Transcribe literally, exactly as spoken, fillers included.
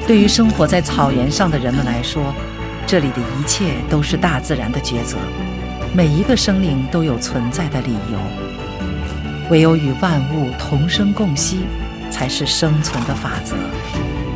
对于生活在草原上的人们来说，这里的一切都是大自然的抉择，每一个生灵都有存在的理由。唯有与万物同生共息，才是生存的法则。